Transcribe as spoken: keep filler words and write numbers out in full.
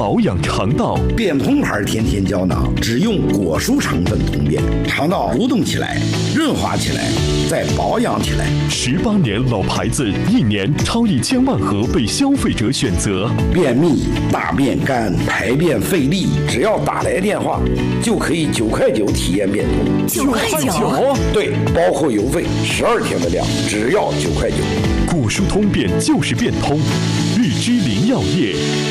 保养肠道。 变通牌天天胶囊只用果蔬成分通便，肠道蠕动起来，润滑起来，再保养起来。 十八年老牌子，一年超一千万盒被消费者选择。 便秘、大便干、排便费力，只要打来电话，就可以九块九体验变通。 九块九？ 对，包括邮费，十二天的量，只要九块九。 果蔬通便就是变通，日之林药业。